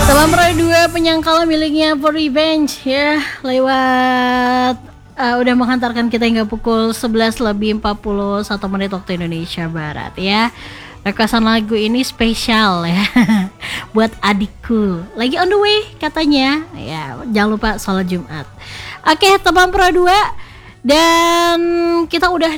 Teman Pro 2 penyangkal miliknya For Revenge ya, lewat udah menghantarkan kita hingga pukul 11:41 menit waktu Indonesia Barat ya. Requestan lagu ini spesial ya buat adikku, lagi on the way katanya ya. Jangan lupa sholat Jumat. Oke teman Pro 2, dan kita udah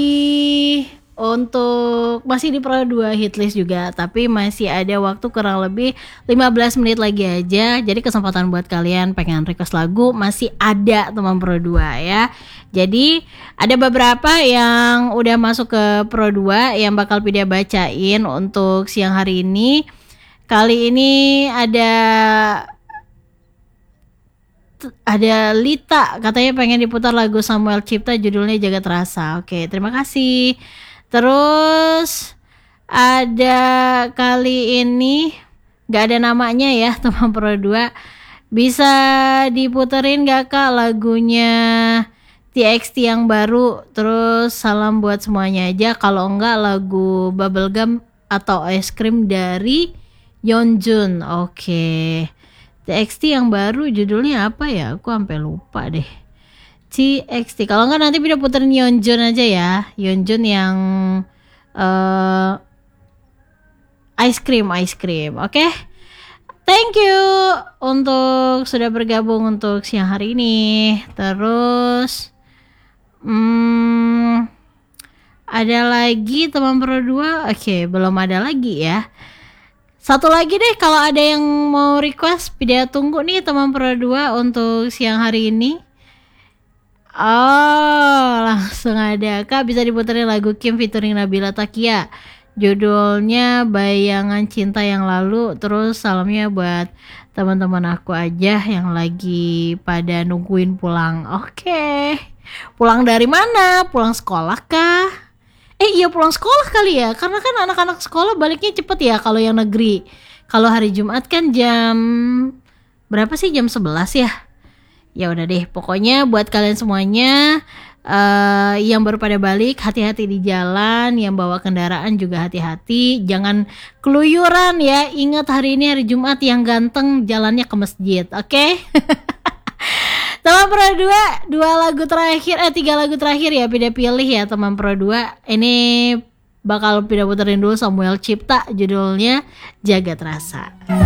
untuk masih di Pro 2 hitlist juga, tapi masih ada waktu kurang lebih 15 menit lagi aja. Jadi kesempatan buat kalian pengen request lagu masih ada teman Pro 2 ya. Jadi ada beberapa yang udah masuk ke Pro 2 yang bakal Pida bacain untuk siang hari ini. Kali ini ada Lita katanya pengen diputar lagu Samuel Cipta, judulnya Jaga Terasa. Oke, terima kasih. Terus ada kali ini gak ada namanya ya teman Pro 2. Bisa diputerin gak kak lagunya TXT yang baru? Terus salam buat semuanya aja. Kalau enggak lagu Bubblegum atau Ice Cream dari Yeonjun. Oke. TXT yang baru judulnya apa ya? Aku sampai lupa deh. TXT. Kalau enggak nanti Pida puterin Yeonjun aja ya. Yeonjun yang ice cream. Oke. Thank you untuk sudah bergabung untuk siang hari ini. Terus ada lagi teman Pro 2. Oke, belum ada lagi ya. Satu lagi deh, kalau ada yang mau request Pida tunggu nih teman Pro 2 untuk siang hari ini. Oh, langsung ada. Kak, bisa diputerin lagu Kim featuring Nabila Takia. Judulnya Bayangan Cinta Yang Lalu. Terus salamnya buat teman-teman aku aja yang lagi pada nungguin pulang. Oke. Pulang dari mana? Pulang sekolah kah? Iya pulang sekolah kali ya. Karena kan anak-anak sekolah baliknya cepet ya kalau yang negeri. Kalau hari Jumat kan jam berapa sih? Jam 11 ya? Ya udah deh, pokoknya buat kalian semuanya yang baru pada balik, hati-hati di jalan. Yang bawa kendaraan juga hati-hati, jangan keluyuran ya. Ingat hari ini hari Jumat, yang ganteng jalannya ke masjid, oke? Teman Pro 2, 3 lagu terakhir ya Pida pilih ya teman Pro 2. Ini bakal Pida puterin dulu Samuel Cipta, judulnya Jaga Terasa.